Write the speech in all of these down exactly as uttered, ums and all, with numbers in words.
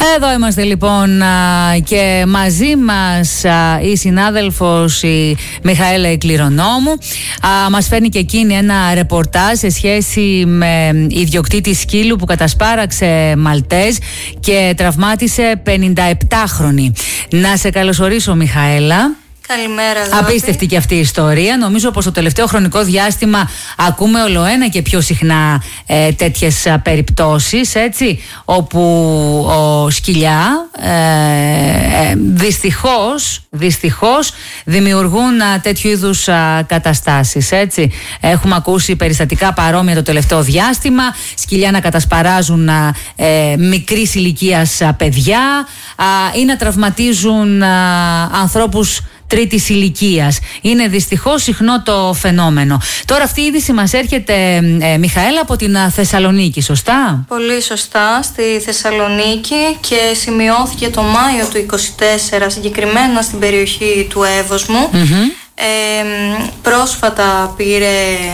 Εδώ είμαστε λοιπόν και μαζί μας η συνάδελφος η Μιχαέλα Κληρονόμου. Μας φέρνει και εκείνη ένα ρεπορτάζ σε σχέση με ιδιοκτήτη σκύλου που κατασπάραξε Μαλτέζ και τραυμάτισε πενηνταεπτάχρονη. Να σε καλωσορίσω, Μιχαέλα. Καλημέρα, Ζώτη. Απίστευτη και αυτή η ιστορία. Νομίζω πως το τελευταίο χρονικό διάστημα ακούμε ολοένα και πιο συχνά ε, τέτοιες α, περιπτώσεις, έτσι, όπου ο σκυλιά ε, ε, δυστυχώς, δυστυχώς δημιουργούν α, τέτοιου είδους α, καταστάσεις, έτσι. Έχουμε ακούσει περιστατικά παρόμοια το τελευταίο διάστημα, σκυλιά να κατασπαράζουν α, ε, μικρής ηλικίας α, παιδιά α, ή να τραυματίζουν α, ανθρώπους τρίτης ηλικίας. Είναι δυστυχώς συχνό το φαινόμενο. Τώρα αυτή η είδηση μας έρχεται, ε, Μιχαέλα, από την Θεσσαλονίκη, σωστά? Πολύ σωστά, στη Θεσσαλονίκη, και σημειώθηκε το Μάιο του είκοσι τέσσερα, συγκεκριμένα στην περιοχή του Εύωσμου. Mm-hmm. Ε, πρόσφατα πήρε,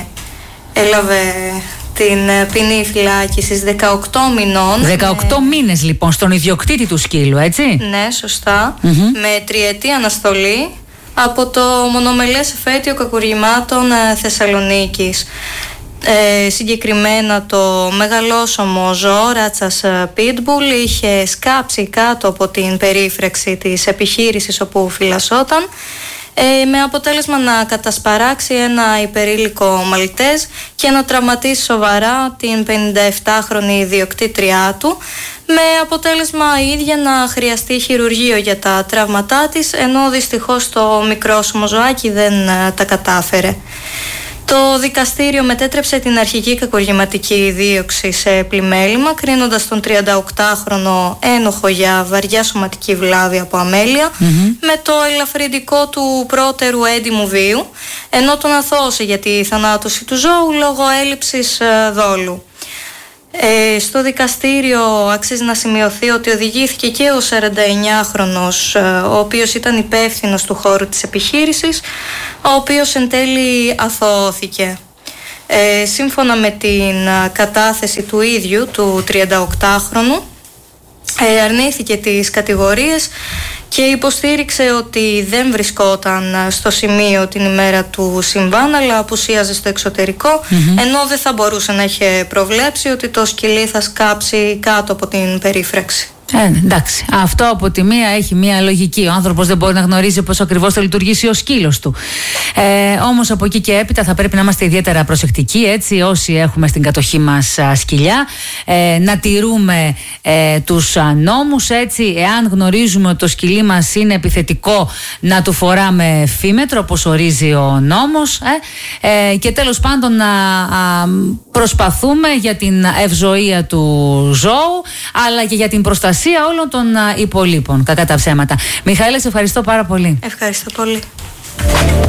έλαβε την ποινή φυλάκισης δεκαοκτώ μηνών. δεκαοκτώ με... μήνες λοιπόν στον ιδιοκτήτη του σκύλου, έτσι? Ναι, σωστά. Mm-hmm. Με τριετή αναστολή από το Μονομελές Εφέτειο Κακουργημάτων Θεσσαλονίκης. Ε, συγκεκριμένα το μεγαλόσωμο ζώο, ράτσας Pitbull, είχε σκάψει κάτω από την περίφραξη της επιχείρησης όπου φυλασσόταν, Ε, με αποτέλεσμα να κατασπαράξει ένα υπερήλικο Μαλτέζ και να τραυματίσει σοβαρά την πενηνταεπτάχρονη ιδιοκτήτριά του, με αποτέλεσμα η ίδια να χρειαστεί χειρουργείο για τα τραύματά της, ενώ δυστυχώς το μικρόσωμο ζωάκι δεν α, τα κατάφερε. Το δικαστήριο μετέτρεψε την αρχική κακουργηματική δίωξη σε πλημέλημα, κρίνοντας τον τριανταοκτάχρονο ένοχο για βαριά σωματική βλάβη από αμέλεια, mm-hmm. με το ελαφρυντικό του πρώτερου έντιμου βίου, ενώ τον αθώωσε για τη θανάτωση του ζώου λόγω έλλειψης δόλου. Ε, στο δικαστήριο αξίζει να σημειωθεί ότι οδηγήθηκε και ο σαρανταεννιάχρονος, ο οποίος ήταν υπεύθυνος του χώρου της επιχείρησης, ο οποίος εν τέλει αθωώθηκε. Ε, σύμφωνα με την κατάθεση του ίδιου, του τριανταοκτάχρονου, ε, αρνήθηκε τις κατηγορίες και υποστήριξε ότι δεν βρισκόταν στο σημείο την ημέρα του συμβάν, αλλά απουσίαζε στο εξωτερικό, mm-hmm. ενώ δεν θα μπορούσε να είχε προβλέψει ότι το σκυλί θα σκάψει κάτω από την περίφραξη. Ε, εντάξει, αυτό από τη μία έχει μία λογική. Ο άνθρωπος δεν μπορεί να γνωρίζει πώς ακριβώς θα λειτουργήσει ο σκύλος του. Ε, όμως από εκεί και έπειτα θα πρέπει να είμαστε ιδιαίτερα προσεκτικοί, έτσι, όσοι έχουμε στην κατοχή μας α, σκυλιά, ε, να τηρούμε ε, τους α, νόμους, έτσι. Εάν γνωρίζουμε ότι το σκυλί μας είναι επιθετικό, να του φοράμε φήμετρο, όπως ορίζει ο νόμος, ε, ε, και τέλος πάντων να α, προσπαθούμε για την ευζοία του ζώου, αλλά και για την προστασία όλων των υπολείπων, κακά τα ψέματα. Μιχαέλα, σε ευχαριστώ πάρα πολύ. Ευχαριστώ πολύ.